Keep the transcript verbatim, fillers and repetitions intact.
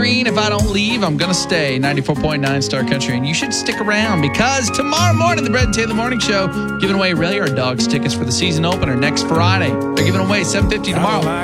Green. If I don't leave, I'm going to stay. ninety-four point nine Star Country. And you should stick around because tomorrow morning, the Brett and Taylor Morning Show, giving away Rail Yard Dogs tickets for the season opener next Friday. They're giving away seven fifty tomorrow.